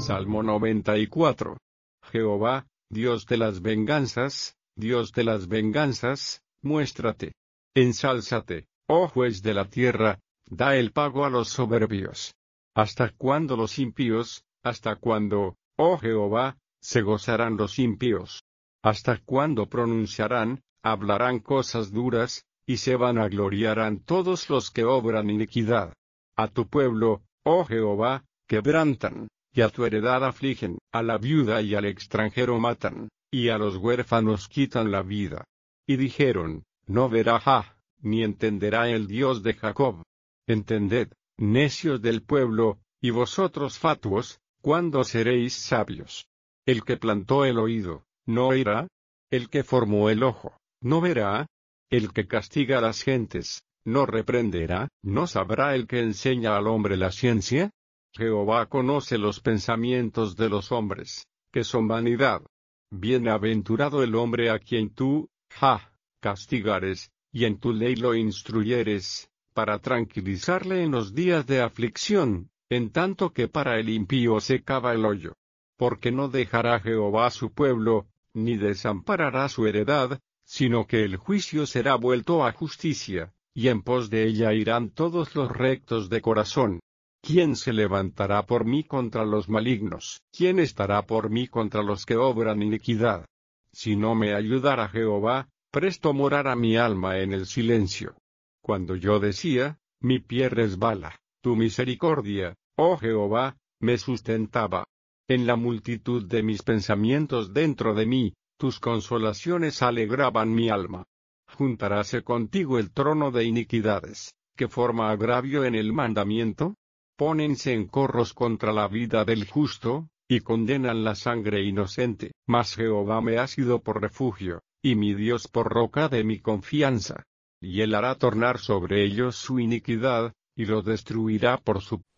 Salmo 94. Jehová, Dios de las venganzas, muéstrate. Ensálzate, oh juez de la tierra, da el pago a los soberbios. ¿Hasta cuándo los impíos, hasta cuándo, oh Jehová, se gozarán los impíos? ¿Hasta cuándo pronunciarán, hablarán cosas duras, y se vanagloriarán todos los que obran iniquidad? A tu pueblo, oh Jehová, quebrantan, y a tu heredad afligen, a la viuda y al extranjero matan, y a los huérfanos quitan la vida. Y dijeron, no verá ni entenderá el Dios de Jacob. Entended, necios del pueblo, y vosotros fatuos, ¿cuándo seréis sabios? El que plantó el oído, ¿no oirá? El que formó el ojo, ¿no verá? El que castiga a las gentes, ¿no reprenderá? ¿No sabrá el que enseña al hombre la ciencia? Jehová conoce los pensamientos de los hombres, que son vanidad. Bienaventurado el hombre a quien tú, castigares, y en tu ley lo instruyeres, para tranquilizarle en los días de aflicción, en tanto que para el impío se cava el hoyo. Porque no dejará Jehová su pueblo, ni desamparará su heredad, sino que el juicio será vuelto a justicia, y en pos de ella irán todos los rectos de corazón. ¿Quién se levantará por mí contra los malignos? ¿Quién estará por mí contra los que obran iniquidad? Si no me ayudara Jehová, presto morara mi alma en el silencio. Cuando yo decía, mi pie resbala, tu misericordia, oh Jehová, me sustentaba. En la multitud de mis pensamientos dentro de mí, tus consolaciones alegraban mi alma. ¿Juntaráse contigo el trono de iniquidades, que forma agravio en el mandamiento? Pónense en corros contra la vida del justo, y condenan la sangre inocente. Mas Jehová me ha sido por refugio, y mi Dios por roca de mi confianza. Y él hará tornar sobre ellos su iniquidad, y los destruirá por su